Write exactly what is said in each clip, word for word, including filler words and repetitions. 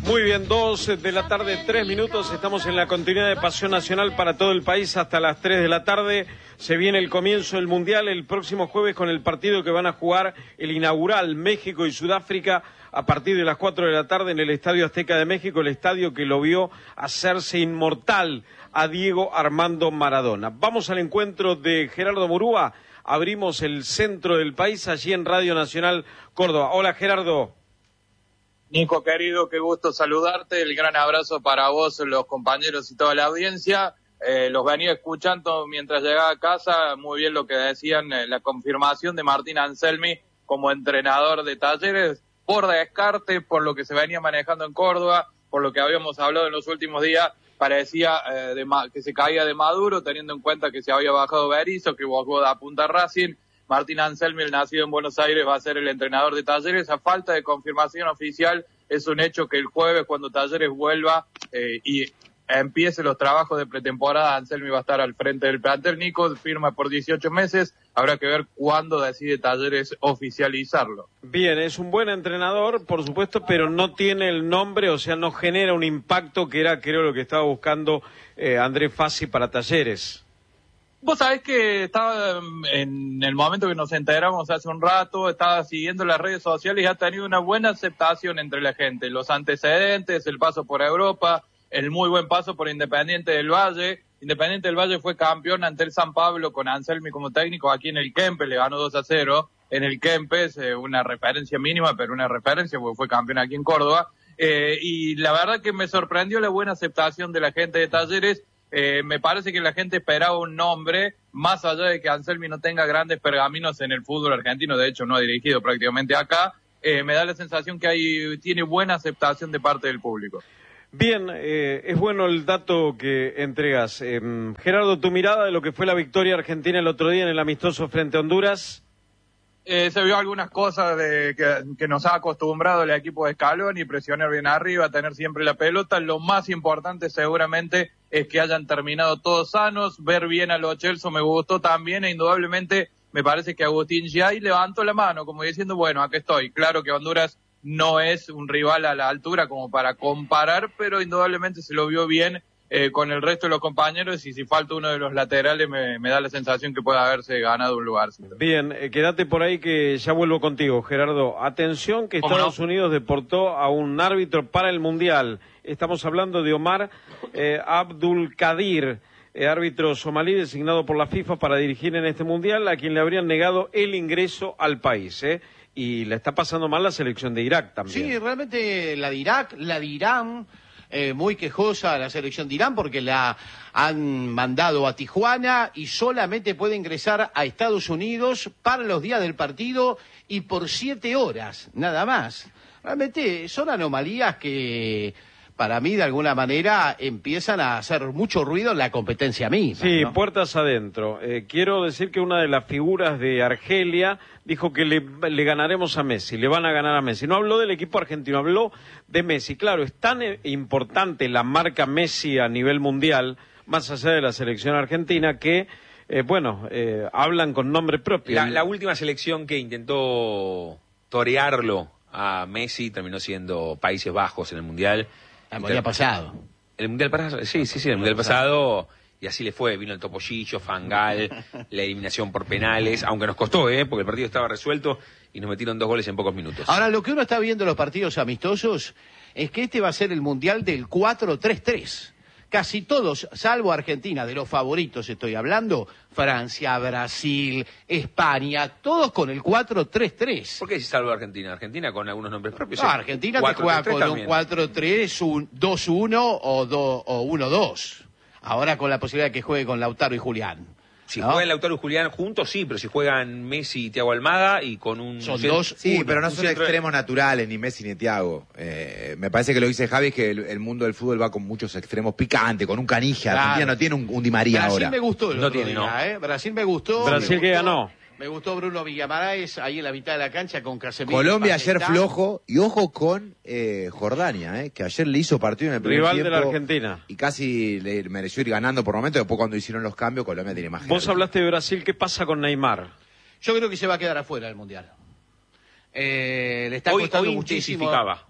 Muy bien, dos de la tarde, tres minutos, estamos en la continuidad de Pasión Nacional para todo el país hasta las tres de la tarde. Se viene el comienzo del Mundial el próximo jueves con el partido que van a jugar el inaugural México y Sudáfrica a partir de las cuatro de la tarde en el Estadio Azteca de México, el estadio que lo vio hacerse inmortal a Diego Armando Maradona. Vamos al encuentro de Gerardo Murúa, abrimos el centro del país allí en Radio Nacional Córdoba. Hola Gerardo. Nico, querido, qué gusto saludarte, el gran abrazo para vos, los compañeros y toda la audiencia. Eh, los venía escuchando mientras llegaba a casa, muy bien lo que decían, eh, la confirmación de Martín Anselmi como entrenador de Talleres, por descarte, por lo que se venía manejando en Córdoba, por lo que habíamos hablado en los últimos días, parecía eh, de que se caía de Maduro, teniendo en cuenta que se había bajado Berizzo, que Bogoda apunta a Racing. Martín Anselmi, el nacido en Buenos Aires, va a ser el entrenador de Talleres. A falta de confirmación oficial, es un hecho que el jueves, cuando Talleres vuelva eh, y empiece los trabajos de pretemporada, Anselmi va a estar al frente del plantel. Nico firma por dieciocho meses, habrá que ver cuándo decide Talleres oficializarlo. Bien, es un buen entrenador, por supuesto, pero no tiene el nombre, o sea, no genera un impacto que era, creo, lo que estaba buscando eh, Andrés Fassi para Talleres. Vos sabés que estaba en el momento que nos enteramos hace un rato, estaba siguiendo las redes sociales y ha tenido una buena aceptación entre la gente. Los antecedentes, el paso por Europa, el muy buen paso por Independiente del Valle. Independiente del Valle fue campeón ante el San Pablo con Anselmi como técnico aquí en el Kempes, le ganó dos a cero en el Kempes, eh, una referencia mínima, pero una referencia porque fue campeón aquí en Córdoba. Eh, y la verdad que me sorprendió la buena aceptación de la gente de Talleres. Eh, me parece que la gente esperaba un nombre, más allá de que Anselmi no tenga grandes pergaminos en el fútbol argentino, de hecho no ha dirigido prácticamente acá, eh, me da la sensación que hay, tiene buena aceptación de parte del público. Bien, eh, es bueno el dato que entregas. Eh, Gerardo, tu mirada de lo que fue la victoria argentina el otro día en el amistoso frente a Honduras. Eh, se vio algunas cosas de que, que nos ha acostumbrado el equipo de Scaloni, presionar bien arriba, tener siempre la pelota. Lo más importante seguramente es que hayan terminado todos sanos, ver bien a Lo Celso me gustó también e indudablemente me parece que Agustín Giay levantó la mano como diciendo, bueno, aquí estoy. Claro que Honduras no es un rival a la altura como para comparar, pero indudablemente se lo vio bien eh, con el resto de los compañeros y si falta uno de los laterales me, me da la sensación que puede haberse ganado un lugar. Bien, eh, quédate por ahí que ya vuelvo contigo, Gerardo. Atención que Estados no? Unidos deportó a un árbitro para el Mundial. Estamos hablando de Omar eh, Abdul Kadir, eh, árbitro somalí designado por la FIFA para dirigir en este Mundial, a quien le habrían negado el ingreso al país, ¿eh? Y le está pasando mal la selección de Irak también. Sí, realmente la de Irak, la de Irán, eh, muy quejosa la selección de Irán porque la han mandado a Tijuana y solamente puede ingresar a Estados Unidos para los días del partido y por siete horas, nada más. Realmente son anomalías que para mí de alguna manera empiezan a hacer mucho ruido en la competencia misma. Sí, ¿no? Puertas adentro. Eh, quiero decir que una de las figuras de Argelia dijo que le, le ganaremos a Messi, le van a ganar a Messi. No habló del equipo argentino, habló de Messi. Claro, es tan importante la marca Messi a nivel mundial, más allá de la selección argentina, que, eh, bueno, eh, hablan con nombre propio. La, la última selección que intentó torearlo a Messi terminó siendo Países Bajos en el Mundial. El Mundial pasado. El Mundial pasado, sí, sí, sí, el Mundial pasado, y así le fue, vino el Topollillo, Fangal, la eliminación por penales, aunque nos costó, ¿eh? Porque el partido estaba resuelto y nos metieron dos goles en pocos minutos. Ahora, lo que uno está viendo en los partidos amistosos es que este va a ser el Mundial del cuatro tres tres. Casi todos, salvo Argentina, de los favoritos estoy hablando, Francia, Brasil, España, todos con el cuatro tres tres. ¿Por qué si salvo Argentina? Argentina con algunos nombres propios. No, Argentina te juega con un cuatro tres, un dos uno o uno dos. Ahora con la posibilidad de que juegue con Lautaro y Julián. Si ¿no? juegan Lautaro y Julián juntos, sí, pero si juegan Messi y Thiago Almada y con un... Son dos, sí, uno, pero no son centro... extremos naturales, ni Messi ni Thiago. Eh, me parece que lo dice Javi, es que el, el mundo del fútbol va con muchos extremos picantes, con un Canija. Claro. Argentina no tiene un, un Di María Brasil ahora. me gustó el no otro tiene, día, no. ¿eh? Brasil me gustó. Brasil me que gustó, ganó. Me gustó Bruno Villamarais ahí en la mitad de la cancha con Casemiro. Colombia ayer flojo, y ojo con eh, Jordania, eh, que ayer le hizo partido en el primer Rival tiempo. de la Argentina. Y casi le mereció ir ganando por momentos, después cuando hicieron los cambios, Colombia tiene más. Vos jerarquía. hablaste de Brasil, ¿qué pasa con Neymar? Yo creo que se va a quedar afuera del Mundial. Eh, le está Hoy, costando hoy muchísimo. intensificaba.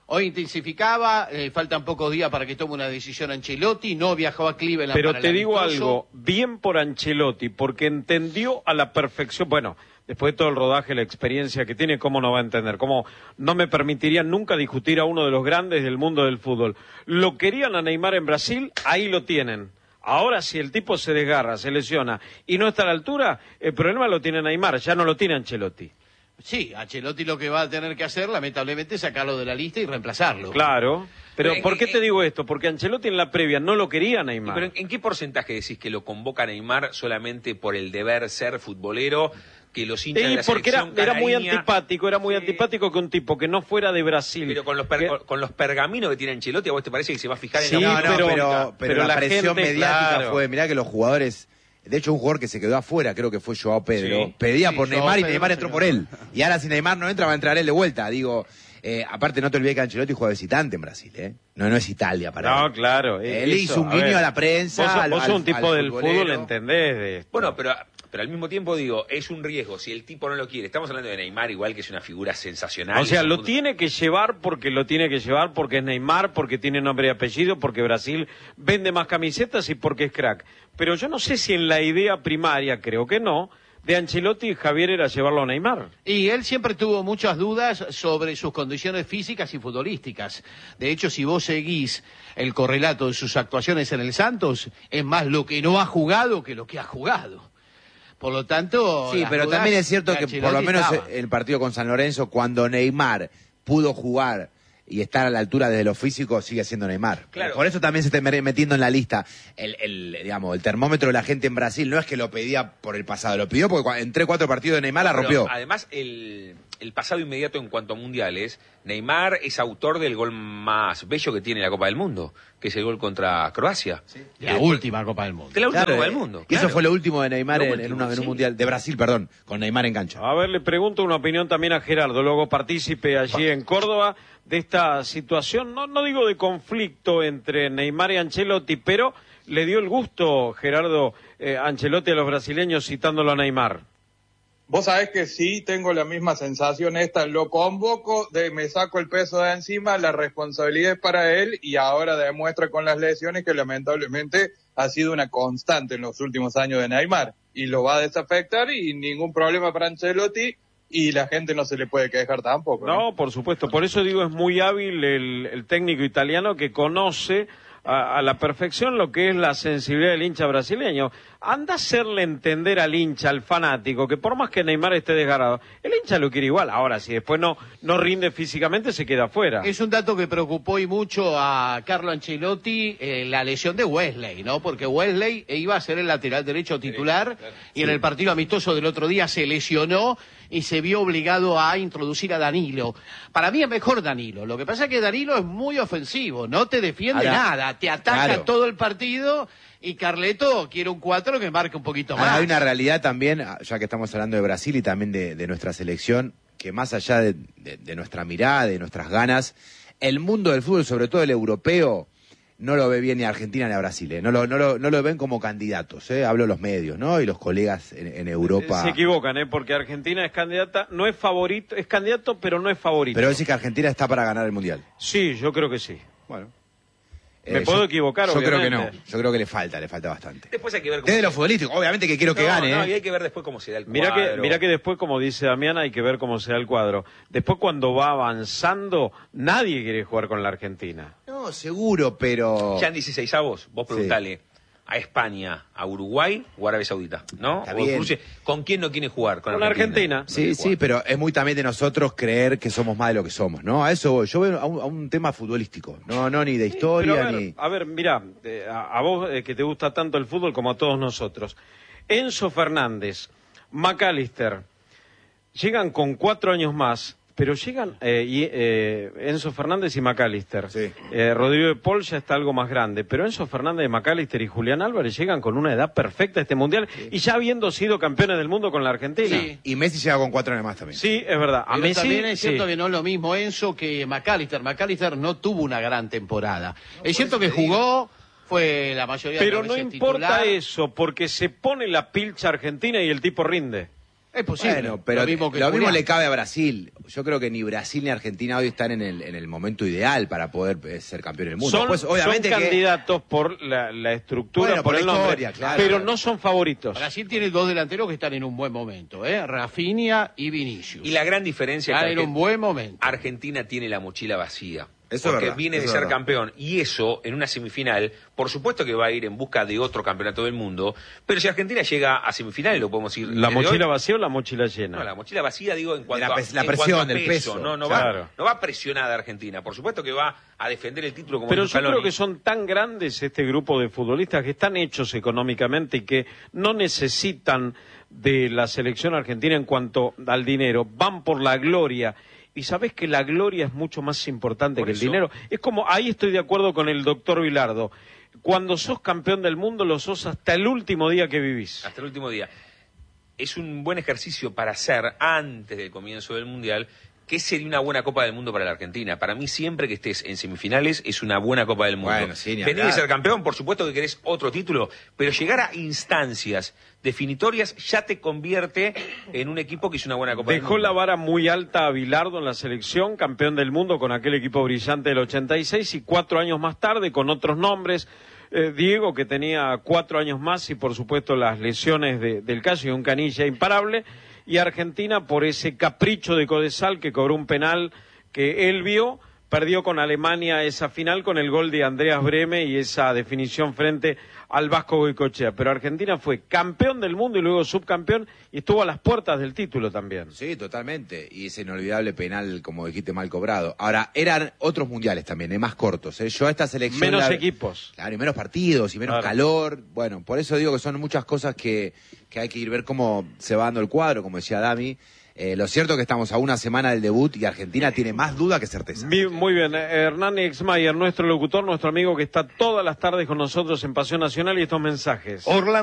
Hoy intensificaba, eh, faltan pocos días para que tome una decisión Ancelotti, no viajó a Cleveland Pero para te el digo amistoso. algo, bien por Ancelotti, porque entendió a la perfección, bueno, después de todo el rodaje, la experiencia que tiene, ¿cómo no va a entender? ¿Cómo no me permitirían nunca discutir a uno de los grandes del mundo del fútbol? Lo querían a Neymar en Brasil, ahí lo tienen. Ahora, si el tipo se desgarra, se lesiona y no está a la altura, el problema lo tiene Neymar, ya no lo tiene Ancelotti. Sí, Ancelotti lo que va a tener que hacer, lamentablemente, es sacarlo de la lista y reemplazarlo. Claro, pero Pero, ¿por eh, qué eh, te digo esto? Porque Ancelotti en la previa no lo quería a Neymar. Pero ¿en, en qué porcentaje decís que lo convoca Neymar solamente por el deber ser futbolero, que los hinchas Sí, de la porque era, selección era muy canareña- antipático, era muy Sí. antipático que un tipo que no fuera de Brasil. Pero con los, per- que- con los pergaminos que tiene Ancelotti, ¿a vos te parece que se va a fijar en Sí, No, la no, pero- pero, pero, pero la, la presión gente, mediática claro. fue, mirá que los jugadores, de hecho un jugador que se quedó afuera, creo que fue Joao Pedro, Sí. pedía Sí, por Joao Neymar y Pedro Neymar se entró quedó. por él. Y ahora si Neymar no entra, va a entrar él de vuelta. Digo, eh, aparte no te olvides que Ancelotti juega visitante en Brasil, ¿eh? No, no es Italia para No, él. claro. Él eso, hizo un a guiño ver, a la prensa, Vos, sos- al- vos sos al- un tipo al del futbolero. fútbol, entendés de esto. Bueno, pero, pero al mismo tiempo digo, es un riesgo. Si el tipo no lo quiere, estamos hablando de Neymar, igual que es una figura sensacional. O sea, es un lo fútbol- tiene que llevar porque lo tiene que llevar, porque es Neymar, porque tiene nombre y apellido, porque Brasil vende más camisetas y porque es crack. Pero yo no sé si en la idea primaria, creo que no, de Ancelotti y Javier era llevarlo a Neymar. Y él siempre tuvo muchas dudas sobre sus condiciones físicas y futbolísticas. De hecho, si vos seguís el correlato de sus actuaciones en el Santos, es más lo que no ha jugado que lo que ha jugado. Por lo tanto... Sí, las pero dudas también es cierto de que por lo Ancelotti menos estaban. el partido con San Lorenzo, cuando Neymar pudo jugar y estar a la altura desde lo físico, sigue siendo Neymar. Claro. Por eso también se está metiendo en la lista el, el, digamos, el termómetro de la gente en Brasil. No es que lo pedía por el pasado, lo pidió porque cua- en tres, cuatro partidos de Neymar la Pero, rompió. además, el, el pasado inmediato en cuanto a mundiales, Neymar es autor del gol más bello que tiene la Copa del Mundo, que es el gol contra Croacia. La última Copa del Mundo. De la última Claro, Copa eh, del Mundo. y eso claro. fue lo último de Neymar Lo en, último, en una- en un sí. mundial, de Brasil, perdón, con Neymar en cancha. A ver, le pregunto una opinión también a Gerardo, luego partícipe allí en Córdoba de esta situación, no, no digo de conflicto entre Neymar y Ancelotti, pero le dio el gusto, Gerardo, eh, Ancelotti a los brasileños citándolo a Neymar. Vos sabés que sí, tengo la misma sensación esta, lo convoco, de, me saco el peso de encima, la responsabilidad es para él y ahora demuestra con las lesiones que lamentablemente ha sido una constante en los últimos años de Neymar y lo va a desafectar y ningún problema para Ancelotti y la gente no se le puede quejar tampoco. ¿no? No, por supuesto, por eso digo es muy hábil el, el técnico italiano que conoce a, a la perfección lo que es la sensibilidad del hincha brasileño. Anda a hacerle entender al hincha, al fanático, que por más que Neymar esté desgarrado, el hincha lo quiere igual. Ahora, si después no, no rinde físicamente, se queda afuera. Es un dato que preocupó y mucho a Carlo Ancelotti, eh, la lesión de Wesley, ¿no? Porque Wesley iba a ser el lateral derecho titular y en el partido amistoso del otro día se lesionó y se vio obligado a introducir a Danilo. Para mí es mejor Danilo. Lo que pasa es que Danilo es muy ofensivo, no te defiende Ahora, nada, te ataca claro. todo el partido y Carleto quiere un cuatro que marque un poquito más. Ahora, hay una realidad también, ya que estamos hablando de Brasil y también de, de nuestra selección, que más allá de, de- de nuestra mirada, de nuestras ganas, el mundo del fútbol, sobre todo el europeo, no lo ve bien ni a Argentina ni a Brasil, ¿eh? no, lo, no, lo, no lo ven como candidatos, ¿eh? Hablo los medios, ¿no? Y los colegas en, en Europa. Se equivocan, ¿eh? Porque Argentina es candidata, no es favorito, es candidato, pero no es favorito. Pero decir que Argentina está para ganar el Mundial. Sí, yo creo que sí. Bueno. Me puedo equivocar, Yo creo que no, obviamente. yo creo que le falta, le falta bastante. Después hay que ver cómo Desde se- lo futbolístico, obviamente que quiero que No, gane, no, ¿eh? y hay que ver después cómo se da el Mira cuadro. que, mira que después, como dice Damián, hay que ver cómo se da el cuadro. Después, cuando va avanzando, nadie quiere jugar con la Argentina. No, seguro, pero... Ya en dieciséis avos, vos preguntale a España, a Uruguay o a Arabia Saudita, ¿no? Está O bien. incluye, ¿con quién no quiere jugar? Con, Con Argentina. No Sí, quiere sí, jugar. pero es muy también de nosotros creer que somos más de lo que somos, ¿no? A eso voy. Yo veo a un, a un tema futbolístico, no, no ni de historia, Pero a ver, ni... a ver, mira, eh, a, a vos eh, que te gusta tanto el fútbol como a todos nosotros. Enzo Fernández, McAllister, llegan con cuatro años más, pero llegan eh, y, eh, Enzo Fernández y McAllister. Sí. Eh, Rodrigo de Paul ya está algo más grande, pero Enzo Fernández, McAllister y Julián Álvarez llegan con una edad perfecta a este mundial y ya habiendo sido campeones del mundo con la Argentina. Sí. Y Messi llega con cuatro años más también. Sí, es verdad. A Pero Messi, también es cierto sí. que no es lo mismo Enzo que McAllister. McAllister no tuvo una gran temporada. es cierto que jugó, fue la mayoría de Pero las no veces importa titular. eso, porque se pone la pilcha argentina y el tipo rinde. Es posible. Bueno, pero lo mismo, que lo mismo Julián. le cabe a Brasil. Yo creo que ni Brasil ni Argentina hoy están en el, en el momento ideal para poder eh, ser campeón del mundo. Son, Pues, obviamente son que- candidatos por la, la estructura, Bueno, por, por el la nombre, historia, claro. pero no son favoritos. Brasil tiene dos delanteros que están en un buen momento, ¿eh? Rafinha y Vinicius. Y la gran diferencia Están que en un buen momento. Argentina tiene la mochila vacía. Eso es porque verdad, viene de eso es ser verdad. campeón. Y eso, en una semifinal, por supuesto que va a ir en busca de otro campeonato del mundo. Pero si Argentina llega a semifinales, lo podemos ir. ¿La desde mochila hoy. vacía o la mochila llena? No, la mochila vacía, digo, en cuanto la a. pres- la en presión, cuanto a el peso. No, no, Claro. va, no va presionada Argentina. Por supuesto que va a defender el título como Pero dijo yo Scaloni. creo que son tan grandes este grupo de futbolistas que están hechos económicamente y que no necesitan de la selección argentina en cuanto al dinero, van por la gloria. Y sabés que la gloria es mucho más importante Por que el eso- dinero. Es como, ahí estoy de acuerdo con el doctor Vilardo. Cuando sos campeón del mundo, lo sos hasta el último día que vivís. Hasta el último día. Es un buen ejercicio para hacer antes del comienzo del Mundial. ¿Qué sería una buena Copa del Mundo para la Argentina? Para mí, siempre que estés en semifinales, es una buena Copa del Mundo. Bueno, sí, ni Venir hablar. de ser campeón, por supuesto que querés otro título, pero llegar a instancias definitorias ya te convierte en un equipo que es una buena Copa del Dejó Mundo. la vara muy alta a Bilardo en la selección, campeón del mundo con aquel equipo brillante del ochenta y seis, y cuatro años más tarde, con otros nombres, eh, Diego, que tenía cuatro años más, y por supuesto las lesiones de- del caso y un Canilla imparable, y Argentina por ese capricho de Codesal que cobró un penal que él vio, perdió con Alemania esa final con el gol de Andreas Breme y esa definición frente al Vasco Goicoechea. Pero Argentina fue campeón del mundo y luego subcampeón y estuvo a las puertas del título también. Sí, totalmente. Y ese inolvidable penal, como dijiste, mal cobrado. Ahora, eran otros mundiales también, ¿eh? Más cortos. ¿eh? Yo a esta selección... Menos la- equipos. Claro, y menos partidos, y menos Claro. calor. Bueno, por eso digo que son muchas cosas que, que hay que ir ver cómo se va dando el cuadro, como decía Dami. Eh, lo cierto es que estamos a una semana del debut y Argentina tiene más duda que certeza. Mi- Muy bien, eh, Hernán Exmayer, nuestro locutor, nuestro amigo que está todas las tardes con nosotros en Pasión Nacional y estos mensajes. Orlando